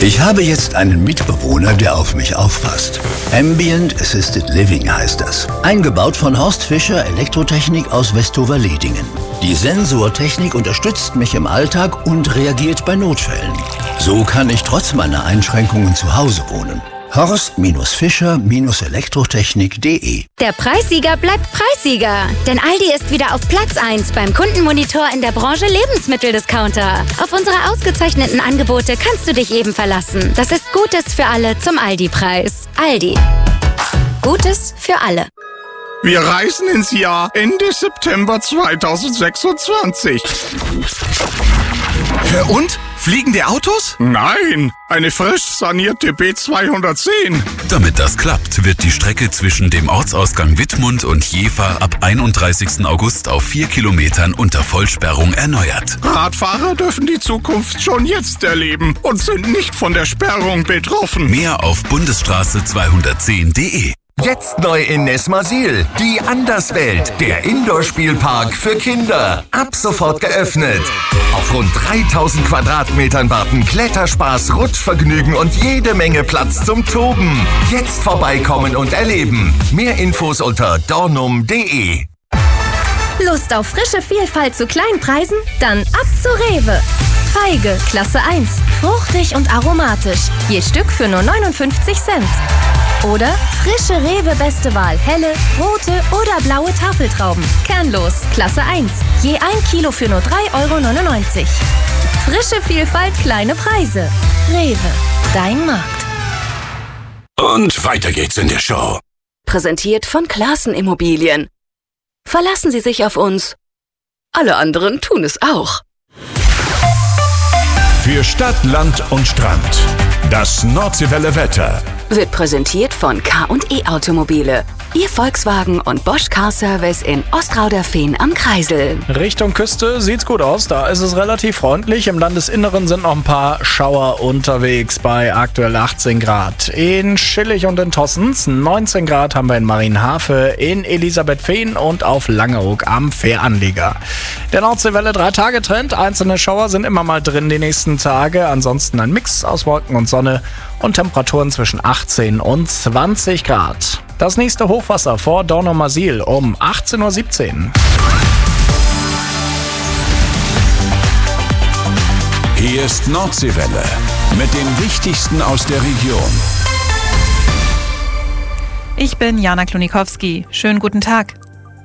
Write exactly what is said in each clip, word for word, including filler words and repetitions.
Ich habe jetzt einen Mitbewohner, der auf mich aufpasst. Ambient Assisted Living heißt das. Eingebaut von Horst Fischer Elektrotechnik aus Westover-Lehdingen. Die Sensortechnik unterstützt mich im Alltag und reagiert bei Notfällen. So kann ich trotz meiner Einschränkungen zu Hause wohnen. Horst Fischer Elektrotechnik punkt de. Der Preissieger bleibt Preissieger. Denn Aldi ist wieder auf Platz eins beim Kundenmonitor in der Branche Lebensmitteldiscounter. Auf unsere ausgezeichneten Angebote kannst du dich eben verlassen. Das ist Gutes für alle zum Aldi-Preis. Aldi. Gutes für alle. Wir reisen ins Jahr Ende September zweitausendsechsundzwanzig. Und? Fliegende Autos? Nein, eine frisch sanierte B zweihundertzehn. Damit das klappt, wird die Strecke zwischen dem Ortsausgang Wittmund und Jever ab einunddreißigsten August auf vier Kilometern unter Vollsperrung erneuert. Radfahrer dürfen die Zukunft schon jetzt erleben und sind nicht von der Sperrung betroffen. Mehr auf bundesstraße zweihundertzehn punkt de. Jetzt neu in Nesmasil, die Anderswelt, der Indoor-Spielpark für Kinder. Ab sofort geöffnet. Auf rund dreitausend Quadratmetern warten Kletterspaß, Rutschvergnügen und jede Menge Platz zum Toben. Jetzt vorbeikommen und erleben. Mehr Infos unter dornum punkt de. Lust auf frische Vielfalt zu kleinen Preisen? Dann ab zu Rewe. Feige, Klasse eins. Fruchtig und aromatisch. Je Stück für nur neunundfünfzig Cent. Oder frische Rewe Beste Wahl, helle, rote oder blaue Tafeltrauben. Kernlos, Klasse eins. Je ein Kilo für nur drei Euro neunundneunzig. Frische Vielfalt, kleine Preise. Rewe, dein Markt. Und weiter geht's in der Show. Präsentiert von Classen Immobilien. Verlassen Sie sich auf uns. Alle anderen tun es auch. Für Stadt, Land und Strand. Das Nordseewelle Wetter wird präsentiert von K und E Automobile. Ihr Volkswagen und Bosch Car Service in Ostrauderfehn am Kreisel. Richtung Küste sieht's gut aus, da ist es relativ freundlich. Im Landesinneren sind noch ein paar Schauer unterwegs bei aktuell achtzehn Grad. In Schillig und in Tossens neunzehn Grad haben wir in Marienhafe, in Elisabethfehn und auf Langeoog am Fähranleger. Der Nordseewelle drei Tage Trend, einzelne Schauer sind immer mal drin die nächsten Tage. Ansonsten ein Mix aus Wolken und Sonne und Temperaturen zwischen achtzehn und zwanzig Grad. Das nächste Hochwasser vor Dornumersiel um achtzehn Uhr siebzehn. Hier ist Nordseewelle mit dem Wichtigsten aus der Region. Ich bin Jana Klonikowski. Schönen guten Tag.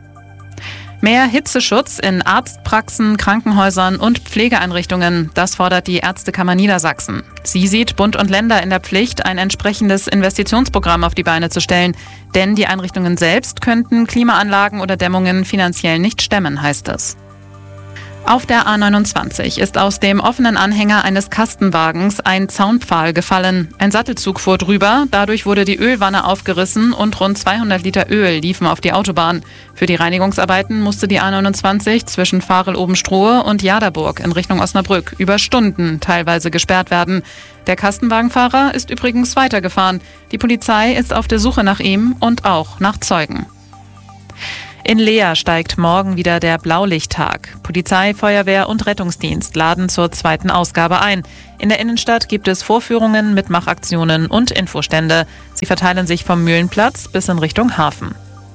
Mehr Hitzeschutz in Arztpraxen, Krankenhäusern und Pflegeeinrichtungen, das fordert die Ärztekammer Niedersachsen. Sie sieht Bund und Länder in der Pflicht, ein entsprechendes Investitionsprogramm auf die Beine zu stellen. Denn die Einrichtungen selbst könnten Klimaanlagen oder Dämmungen finanziell nicht stemmen, heißt es. Auf der A neunundzwanzig ist aus dem offenen Anhänger eines Kastenwagens ein Zaunpfahl gefallen. Ein Sattelzug fuhr drüber, dadurch wurde die Ölwanne aufgerissen und rund zweihundert Liter Öl liefen auf die Autobahn. Für die Reinigungsarbeiten musste die A neunundzwanzig zwischen Varel-Obenstrohe und Jaderburg in Richtung Osnabrück über Stunden teilweise gesperrt werden. Der Kastenwagenfahrer ist übrigens weitergefahren. Die Polizei ist auf der Suche nach ihm und auch nach Zeugen. In Leer steigt morgen wieder der Blaulichttag. Polizei, Feuerwehr und Rettungsdienst laden zur zweiten Ausgabe ein. In der Innenstadt gibt es Vorführungen, Mitmachaktionen und Infostände. Sie verteilen sich vom Mühlenplatz bis in Richtung Hafen.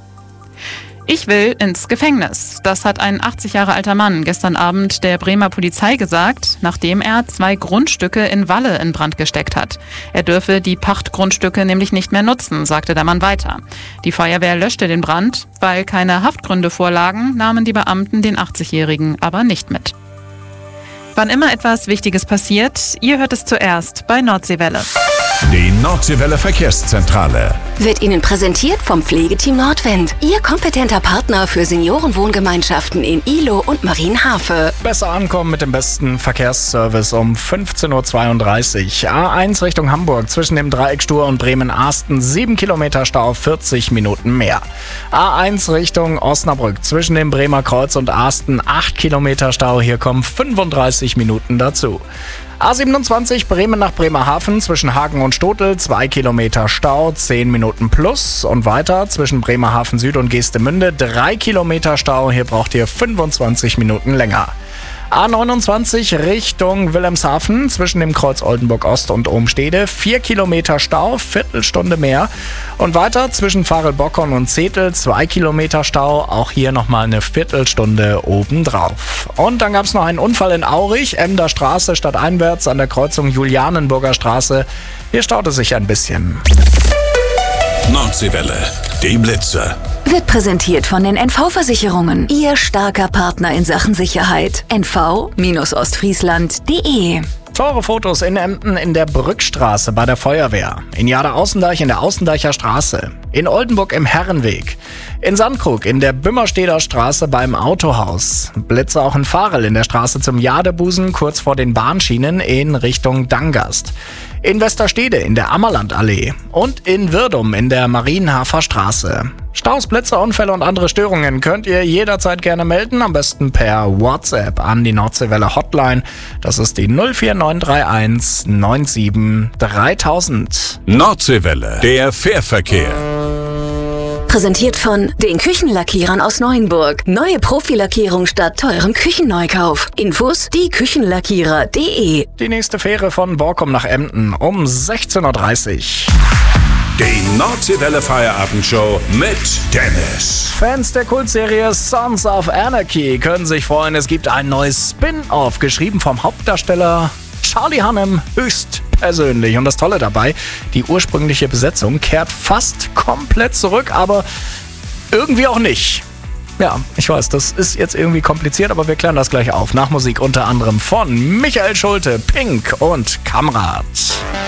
Ich will ins Gefängnis. Das hat ein achtzig Jahre alter Mann gestern Abend der Bremer Polizei gesagt, nachdem er zwei Grundstücke in Walle in Brand gesteckt hat. Er dürfe die Pachtgrundstücke nämlich nicht mehr nutzen, sagte der Mann weiter. Die Feuerwehr löschte den Brand. Weil keine Haftgründe vorlagen, nahmen die Beamten den achtzigjährigen aber nicht mit. Wann immer etwas Wichtiges passiert, ihr hört es zuerst bei Nordseewelle. Die Nordseewelle Verkehrszentrale wird Ihnen präsentiert vom Pflegeteam Nordwind. Ihr kompetenter Partner für Seniorenwohngemeinschaften in Ihlow und Marienhafe. Besser ankommen mit dem besten Verkehrsservice um fünfzehn Uhr zweiunddreißig. A eins Richtung Hamburg zwischen dem Dreieck Stur und Bremen-Arsten. sieben Kilometer Stau, vierzig Minuten mehr. A eins Richtung Osnabrück zwischen dem Bremer Kreuz und Arsten. acht Kilometer Stau. Hier kommen fünfunddreißig Minuten dazu. A siebenundzwanzig Bremen nach Bremerhaven zwischen Hagen und Stotel, zwei Kilometer Stau, zehn Minuten plus. Und weiter zwischen Bremerhaven Süd und Geestemünde, drei Kilometer Stau, hier braucht ihr fünfundzwanzig Minuten länger. A neunundzwanzig Richtung Wilhelmshaven zwischen dem Kreuz Oldenburg Ost und Ohmstede. Vier Kilometer Stau, Viertelstunde mehr. Und weiter zwischen Varelbockern und Zetel, zwei Kilometer Stau. Auch hier nochmal eine Viertelstunde obendrauf. Und dann gab es noch einen Unfall in Aurich, Emder Straße stadteinwärts an der Kreuzung Julianenburger Straße. Hier staut es sich ein bisschen. Nordseewelle, die Blitzer. Wird präsentiert von den N V-Versicherungen. Ihr starker Partner in Sachen Sicherheit. N V Ostfriesland punkt de. Teure Fotos in Emden in der Brückstraße bei der Feuerwehr. In Jader-Außendeich in der Außendeicher Straße. In Oldenburg im Herrenweg. In Sandkrug in der Bümmersteder Straße beim Autohaus. Blitze auch in Varel in der Straße zum Jadebusen kurz vor den Bahnschienen in Richtung Dangast. In Westerstede in der Ammerlandallee. Und in Wirdum in der Marienhafer Straße. Staus, Blitze, Unfälle und andere Störungen könnt ihr jederzeit gerne melden. Am besten per WhatsApp an die Nordseewelle Hotline. Das ist die null vier neun drei eins neun sieben dreitausend. Nordseewelle, der Fährverkehr. Präsentiert von den Küchenlackierern aus Neuenburg. Neue Profilackierung statt teurem Küchenneukauf. Infos die Küchenlackierer punkt de. Die nächste Fähre von Borkum nach Emden um sechzehn Uhr dreißig. Die Nordseewelle Feierabendshow mit Dennis. Fans der Kultserie Sons of Anarchy können sich freuen. Es gibt ein neues Spin-Off, geschrieben vom Hauptdarsteller Charlie Hunnam höchstpersönlich. Und das Tolle dabei, die ursprüngliche Besetzung kehrt fast komplett zurück, aber irgendwie auch nicht. Ja, ich weiß, das ist jetzt irgendwie kompliziert, aber wir klären das gleich auf. Nach Musik unter anderem von Michael Schulte, Pink und Kamrat.